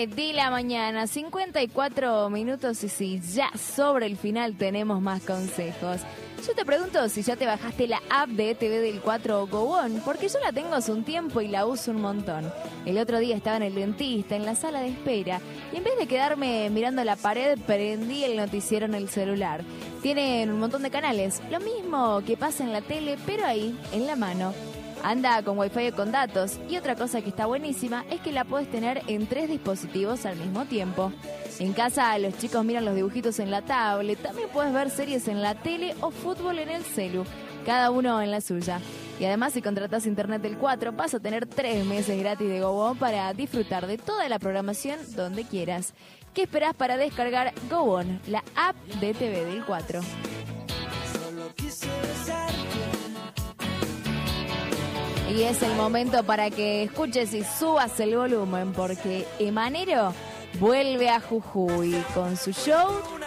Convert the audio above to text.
9 de la mañana, 54 minutos y sí, ya sobre el final tenemos más consejos. Yo te pregunto si ya te bajaste la app de TV del 4 Go On, porque yo la tengo hace un tiempo y la uso un montón. El otro día estaba en el dentista, en la sala de espera, y en vez de quedarme mirando la pared, prendí el noticiero en el celular. Tienen un montón de canales, lo mismo que pasa en la tele, pero ahí, en la mano. Anda con Wi-Fi o con datos, y otra cosa que está buenísima es que la puedes tener en 3 dispositivos al mismo tiempo. En casa los chicos miran los dibujitos en la tablet, también puedes ver series en la tele o fútbol en el celu, cada uno en la suya. Y además si contratas internet del 4 vas a tener 3 meses gratis de Go On para disfrutar de toda la programación donde quieras. ¿Qué esperás para descargar Go On, la app de TV del 4? Y es el momento para que escuches y subas el volumen, porque Emanero vuelve a Jujuy con su show